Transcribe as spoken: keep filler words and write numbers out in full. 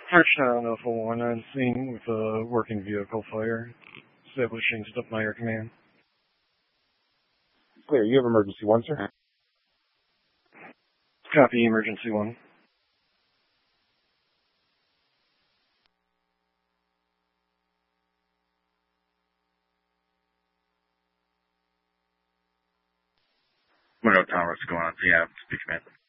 Archtown Alpha one on scene with a working vehicle fire. Establishing Stumpmeyer command. Clear. You have emergency one, sir. Copy, emergency one. Window Tower, what's going on? Yeah, speak command.